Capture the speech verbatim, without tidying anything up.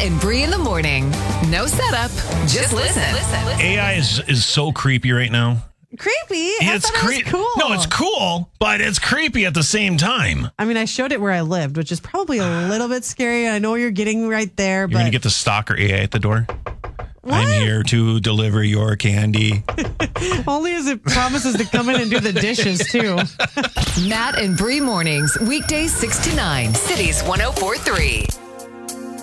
and Bree in the morning. No setup. Just, just listen. listen. listen. A I is, is so creepy right now. Creepy? I It's thought it was creepy. cool. No, it's cool, but it's creepy at the same time. I mean, I showed it where I lived, which is probably a little bit scary. I know you're getting right there, You're but going to get the stalker A I at the door. What? I'm here to deliver your candy. Only as it promises to come in and do the dishes, too. Matt and Bree mornings, weekdays six to nine, Cities one oh four three.